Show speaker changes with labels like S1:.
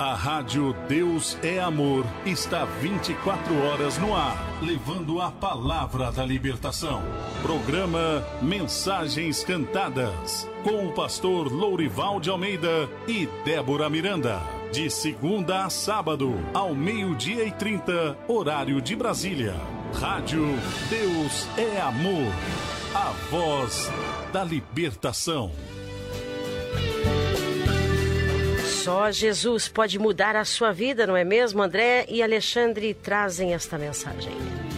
S1: A Rádio Deus é Amor está 24 horas no ar, levando a palavra da libertação. Programa Mensagens Cantadas, com o pastor Lourival de Almeida e Débora Miranda. De segunda a sábado, ao 12h30, horário de Brasília. Rádio Deus é Amor, a voz da libertação.
S2: Só Jesus pode mudar a sua vida, não é mesmo? André e Alexandre trazem esta mensagem.